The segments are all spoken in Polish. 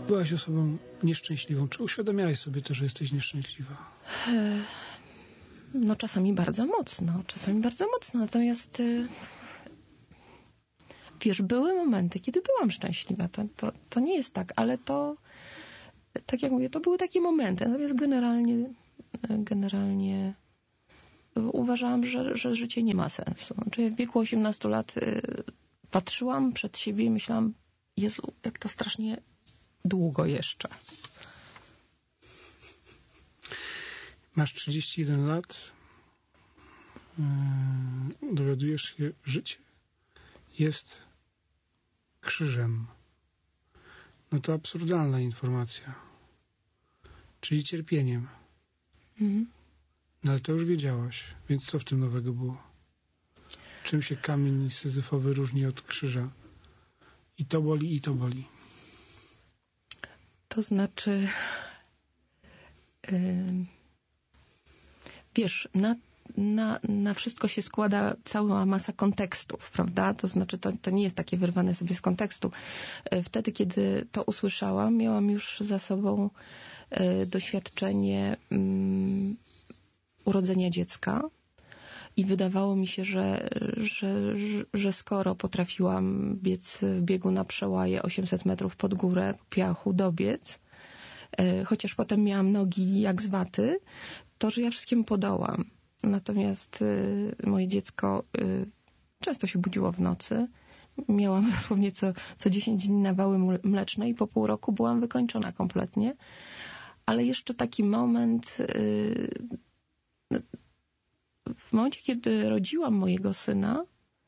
Byłaś osobą nieszczęśliwą. Czy uświadamiałeś sobie to, że jesteś nieszczęśliwa? No czasami bardzo mocno. Natomiast wiesz, były momenty, kiedy byłam szczęśliwa. To nie jest tak, ale to, tak jak mówię, to były takie momenty. Natomiast generalnie uważałam, że życie nie ma sensu. Znaczy w wieku 18 lat patrzyłam przed siebie i myślałam, Jezu, jak to strasznie długo jeszcze. Masz 31 lat. Dowiadujesz się, życie jest krzyżem. No to absurdalna informacja. Czyli cierpieniem. No ale to już wiedziałaś. Więc co w tym nowego było? Czym się kamień syzyfowy różni od krzyża? I to boli, i to boli. To znaczy... wiesz, na wszystko się składa cała masa kontekstów, prawda? To znaczy, to nie jest takie wyrwane sobie z kontekstu. Wtedy, kiedy to usłyszałam, miałam już za sobą doświadczenie urodzenia dziecka i wydawało mi się, że skoro potrafiłam biec w biegu na przełaje 800 metrów pod górę, po piachu, dobiec, chociaż potem miałam nogi jak z waty, to, że ja wszystkiemu podołam. Natomiast moje dziecko często się budziło w nocy. Miałam dosłownie co 10 dni nawały mleczne i po pół roku byłam wykończona kompletnie. Ale jeszcze taki moment, w momencie, kiedy rodziłam mojego syna,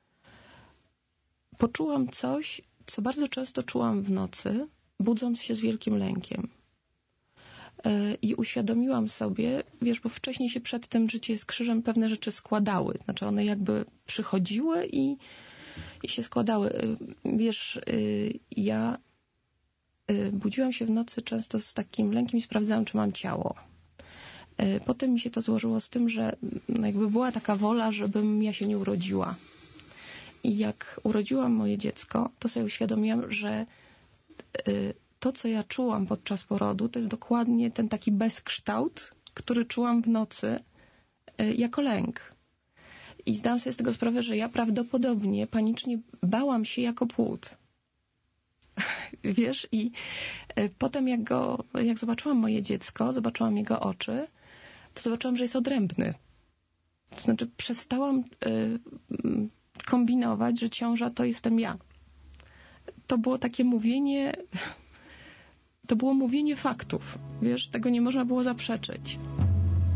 poczułam coś, co bardzo często czułam w nocy, budząc się z wielkim lękiem. I uświadomiłam sobie, wiesz, bo wcześniej się przed tym życie z krzyżem pewne rzeczy składały. Znaczy one jakby przychodziły i się składały. Wiesz, ja budziłam się w nocy często z takim lękiem i sprawdzałam, czy mam ciało. Potem mi się to złożyło z tym, że jakby była taka wola, żebym ja się nie urodziła. I jak urodziłam moje dziecko, to sobie uświadomiłam, że to, co ja czułam podczas porodu, to jest dokładnie ten taki bezkształt, który czułam w nocy jako lęk. I zdałam sobie z tego sprawę, że ja prawdopodobnie panicznie bałam się jako płód. Wiesz, i potem jak zobaczyłam moje dziecko, zobaczyłam jego oczy, to zobaczyłam, że jest odrębny. To znaczy przestałam kombinować, że ciąża to jestem ja. To było takie mówienie faktów. Wiesz, tego nie można było zaprzeczyć.